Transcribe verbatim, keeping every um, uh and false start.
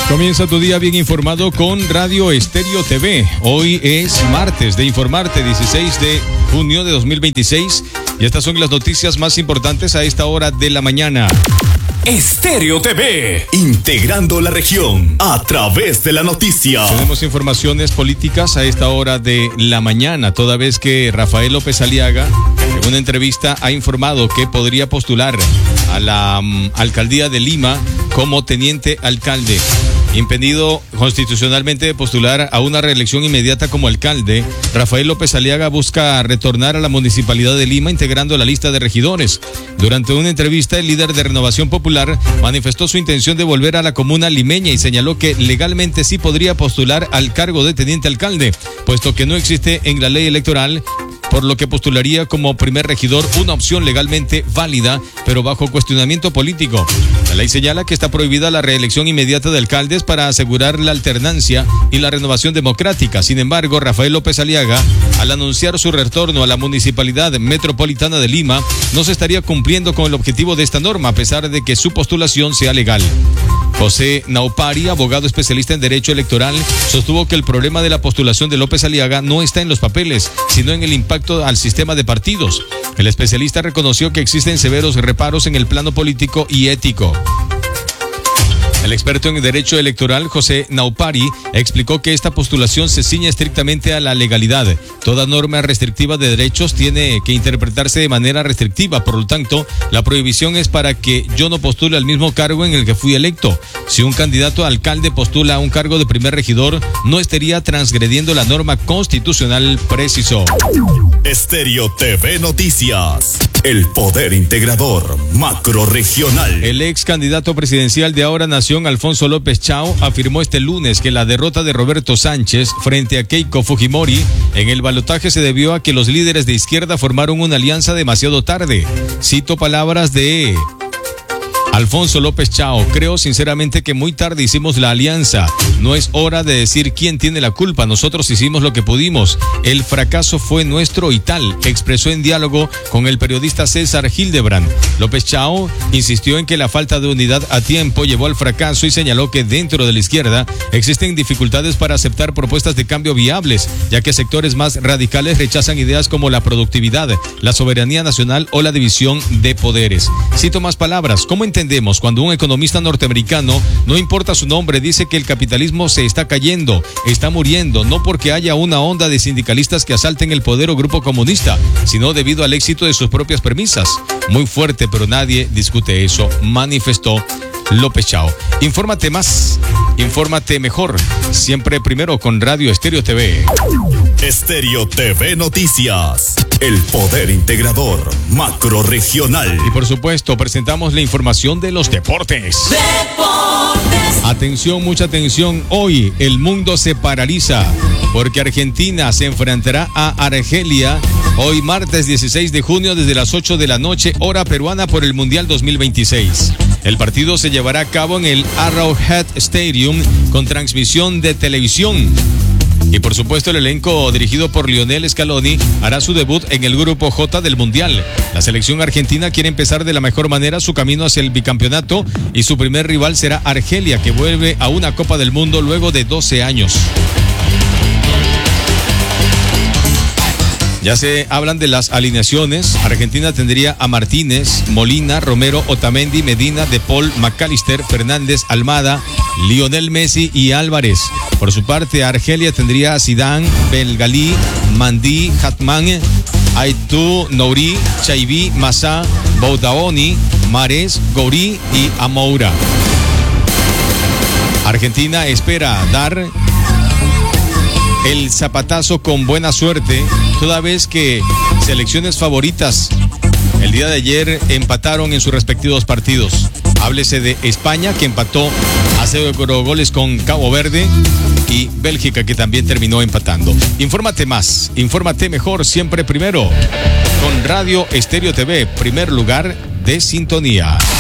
Comienza tu día bien informado con Radio Estéreo T V. Hoy es martes de Informarte, dieciséis de junio de dos mil veintiséis. Y estas son las noticias más importantes a esta hora de la mañana. Estéreo T V, integrando la región a través de la noticia. Tenemos informaciones políticas a esta hora de la mañana, toda vez que Rafael López Aliaga, en una entrevista, ha informado que podría postular a la um, alcaldía de Lima como teniente alcalde. Impedido constitucionalmente de postular a una reelección inmediata como alcalde, Rafael López Aliaga busca retornar a la municipalidad de Lima integrando la lista de regidores. Durante una entrevista, el líder de Renovación Popular manifestó su intención de volver a la comuna limeña y señaló que legalmente sí podría postular al cargo de teniente alcalde, puesto que no existe en la ley electoral, por lo que postularía como primer regidor, una opción legalmente válida, pero bajo cuestionamiento político. La ley señala que está prohibida la reelección inmediata de alcaldes para asegurar la alternancia y la renovación democrática. Sin embargo, Rafael López Aliaga, al anunciar su retorno a la Municipalidad Metropolitana de Lima, no se estaría cumpliendo con el objetivo de esta norma, a pesar de que su postulación sea legal. José Naupari, abogado especialista en Derecho Electoral, sostuvo que el problema de la postulación de López Aliaga no está en los papeles, sino en el impacto al sistema de partidos. El especialista reconoció que existen severos reparos en el plano político y ético. El experto en Derecho Electoral, José Naupari, explicó que esta postulación se ciñe estrictamente a la legalidad. Toda norma restrictiva de derechos tiene que interpretarse de manera restrictiva, por lo tanto, la prohibición es para que yo no postule al mismo cargo en el que fui electo. Si un candidato a alcalde postula a un cargo de primer regidor, no estaría transgrediendo la norma constitucional, precisó. Estéreo T V Noticias, el poder integrador macrorregional. El ex candidato presidencial de Ahora Nación, Alfonso López Chao, afirmó este lunes que la derrota de Roberto Sánchez frente a Keiko Fujimori en el balotaje se debió a que los líderes de izquierda formaron una alianza demasiado tarde. Cito palabras de Alfonso López Chao: creo sinceramente que muy tarde hicimos la alianza. No es hora de decir quién tiene la culpa. Nosotros hicimos lo que pudimos. El fracaso fue nuestro y tal, expresó en diálogo con el periodista César Hildebrand. López Chao insistió en que la falta de unidad a tiempo llevó al fracaso y señaló que dentro de la izquierda existen dificultades para aceptar propuestas de cambio viables, ya que sectores más radicales rechazan ideas como la productividad, la soberanía nacional o la división de poderes. Cito más palabras: ¿cómo entendemos cuando un economista norteamericano, no importa su nombre, dice que el capitalismo se está cayendo, está muriendo, no porque haya una onda de sindicalistas que asalten el poder o grupo comunista, sino debido al éxito de sus propias premisas? Muy fuerte, pero nadie discute eso, manifestó López Chao. Infórmate más, infórmate mejor, siempre primero con Radio Estéreo T V. Estéreo T V Noticias, el poder integrador macrorregional. Y por supuesto, presentamos la información de los deportes. Deportes. Atención, mucha atención. Hoy el mundo se paraliza porque Argentina se enfrentará a Argelia hoy martes dieciséis de junio desde las ocho de la noche, hora peruana, por el Mundial dos mil veintiséis. El partido se llevará a cabo en el Arrowhead Stadium con transmisión de televisión. Y por supuesto, el elenco dirigido por Lionel Scaloni hará su debut en el grupo J del Mundial. La selección argentina quiere empezar de la mejor manera su camino hacia el bicampeonato y su primer rival será Argelia, que vuelve a una Copa del Mundo luego de doce años. Ya se hablan de las alineaciones. Argentina tendría a Martínez, Molina, Romero, Otamendi, Medina, De Paul, McAllister, Fernández, Almada, Lionel Messi y Álvarez. Por su parte, Argelia tendría a Zidane, Belgalí, Mandí, Hatman, Aitou, Nouri, Chaibi, Massa, Boudaoni, Mahrez, Gouri y Amoura. Argentina espera dar el zapatazo con buena suerte, toda vez que selecciones favoritas el día de ayer empataron en sus respectivos partidos. Háblese de España, que empató a cero goles con Cabo Verde, y Bélgica, que también terminó empatando. Infórmate más, infórmate mejor, siempre primero con Radio Estéreo T V, primer lugar de sintonía.